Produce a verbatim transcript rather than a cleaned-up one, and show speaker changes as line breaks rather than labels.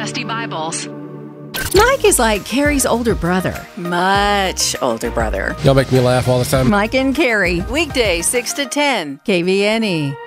Dusty Bibles.
Mike is like Carrie's older brother.
Much older brother.
Y'all make me laugh all the time.
Mike and Carrie.
Weekday, six to ten.
K V N E.